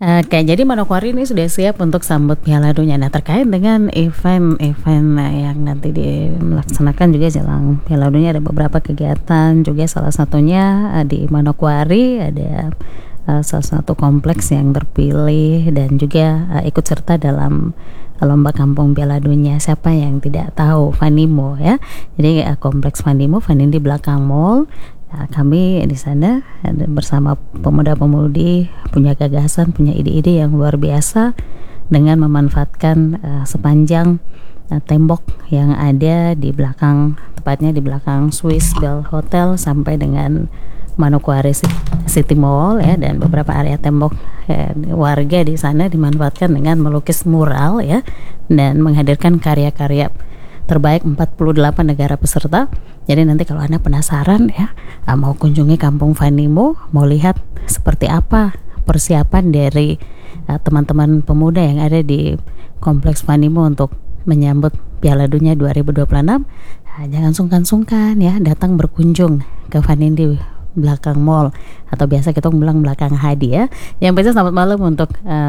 Oke, jadi Manokwari ini sudah siap untuk sambut Piala Dunia. Nah, terkait dengan event-event yang nanti dilaksanakan juga jelang Piala Dunia, ada beberapa kegiatan juga, salah satunya di Manokwari ada salah satu kompleks yang terpilih dan juga ikut serta dalam lomba kampung Piala Dunia. Siapa yang tidak tahu Vanimo ya? Jadi kompleks Vanimo di belakang mall. Nah, kami di sana bersama pemuda-pemudi punya gagasan, punya ide-ide yang luar biasa dengan memanfaatkan sepanjang tembok yang ada di belakang, tepatnya di belakang Swiss Bell Hotel sampai dengan Manokwari City Mall ya, dan beberapa area tembok warga di sana dimanfaatkan dengan melukis mural ya, dan menghadirkan karya-karya terbaik 48 negara peserta. Jadi nanti kalau Anda penasaran ya, mau kunjungi Kampung Vanimo, mau lihat seperti apa persiapan dari teman-teman pemuda yang ada di Kompleks Vanimo untuk menyambut Piala Dunia 2026, jangan sungkan-sungkan ya datang berkunjung ke Vanindi belakang mall, atau biasa kita bilang belakang Hadi ya. Yang biasa selamat malam untuk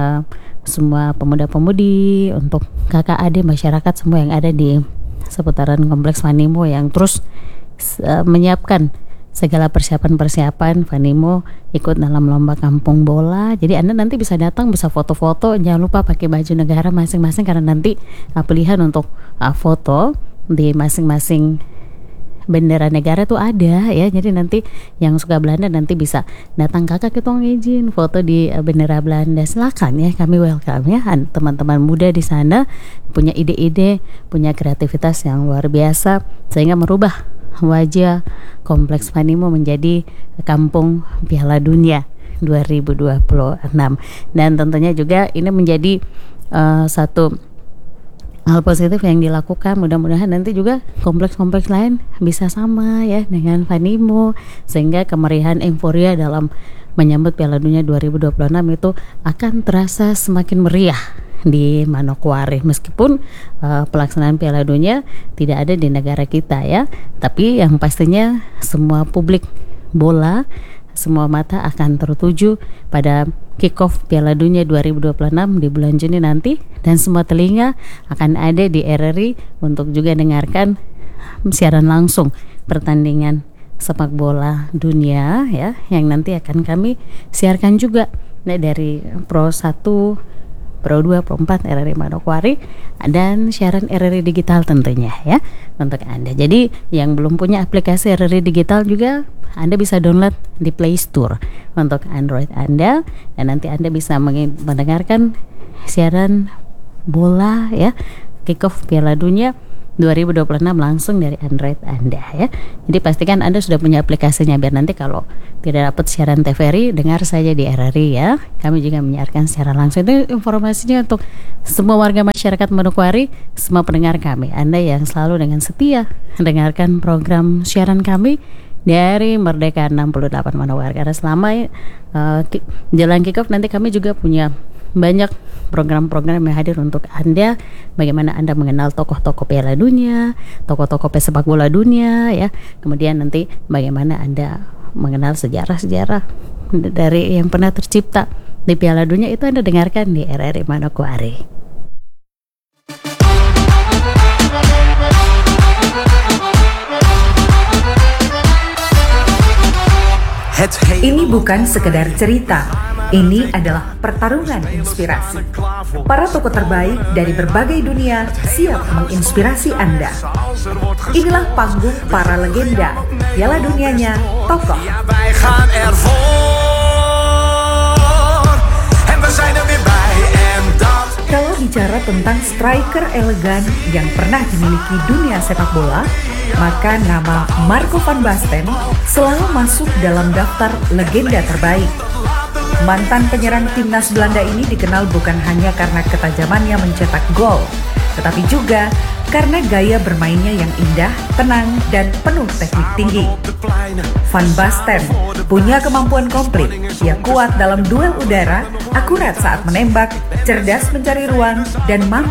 semua pemuda-pemudi, untuk kakak adik masyarakat semua yang ada di seputaran Kompleks Vanimo yang terus menyiapkan segala persiapan Vanimo ikut dalam lomba kampung bola. Jadi Anda nanti bisa datang, bisa foto-foto, jangan lupa pakai baju negara masing-masing, karena nanti pilihan untuk foto di masing-masing bendera negara tuh ada ya. Jadi nanti yang suka Belanda nanti bisa datang, kakak kita ngizin foto di bendera Belanda, silakan ya, kami welcome ya. Teman-teman muda di sana punya ide-ide, punya kreativitas yang luar biasa sehingga merubah wajah Kompleks Vanimo menjadi kampung Piala Dunia 2026. Dan tentunya juga ini menjadi satu hal positif yang dilakukan. Mudah-mudahan nanti juga kompleks-kompleks lain bisa sama ya dengan Vanimo, sehingga kemeriahan euforia dalam menyambut Piala Dunia 2026 itu akan terasa semakin meriah di Manokwari. Meskipun pelaksanaan Piala Dunia tidak ada di negara kita ya, tapi yang pastinya semua publik bola, semua mata akan tertuju pada kick-off Piala Dunia 2026 di bulan Juni nanti, dan semua telinga akan ada di RRI untuk juga dengarkan siaran langsung pertandingan sepak bola dunia ya, yang nanti akan kami siarkan juga dari Pro 1, Pro 2, Pro 4 RRI Manokwari, dan siaran RRI Digital tentunya ya untuk Anda. Jadi yang belum punya aplikasi RRI Digital juga Anda bisa download di Play Store untuk Android Anda, dan nanti Anda bisa mendengarkan siaran bola ya, kick-off Piala Dunia 2026 langsung dari Android Anda ya. Jadi pastikan Anda sudah punya aplikasinya, biar nanti kalau tidak dapat siaran TVRI, dengar saja di RRI ya. Kami juga menyiarkan secara langsung. Itu informasinya untuk semua warga masyarakat Manokwari, semua pendengar kami, Anda yang selalu dengan setia mendengarkan program siaran kami dari Merdeka 68 Manokwari. Karena selama jalan kick-off nanti kami juga punya banyak program-program yang hadir untuk Anda. Bagaimana Anda mengenal tokoh-tokoh Piala Dunia, tokoh-tokoh pesepak bola dunia ya. Kemudian nanti bagaimana Anda mengenal sejarah-sejarah dari yang pernah tercipta di Piala Dunia, itu Anda dengarkan di RRI Manokwari. Ini bukan sekedar cerita, ini adalah pertarungan inspirasi. Para tokoh terbaik dari berbagai dunia siap menginspirasi Anda. Inilah panggung para legenda, Piala Dunianya tokoh. Kalau bicara tentang striker elegan yang pernah dimiliki dunia sepak bola, maka nama Marco van Basten selalu masuk dalam daftar legenda terbaik. Mantan penyerang timnas Belanda ini dikenal bukan hanya karena ketajamannya mencetak gol, tetapi juga karena gaya bermainnya yang indah, tenang, dan penuh teknik tinggi. Van Basten punya kemampuan komplit. Ia kuat dalam duel udara, akurat saat menembak, cerdas mencari ruang, dan mampu